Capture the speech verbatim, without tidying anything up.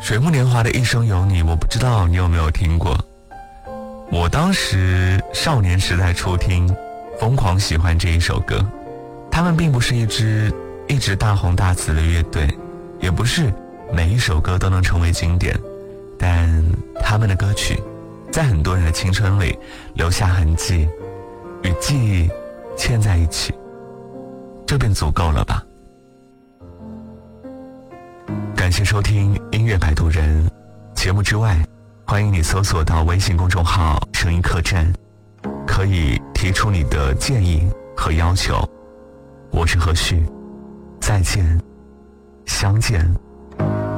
水木年华的一生有你，我不知道你有没有听过。我当时少年时代初听，疯狂喜欢这一首歌。他们并不是一支一直大红大紫的乐队，也不是每一首歌都能成为经典，但他们的歌曲在很多人的青春里留下痕迹，与记忆嵌在一起，这便足够了吧。感谢收听音乐摆渡人节目之外，欢迎你搜索到微信公众号声音客栈，可以提出你的建议和要求。我是何旭，再见，相见。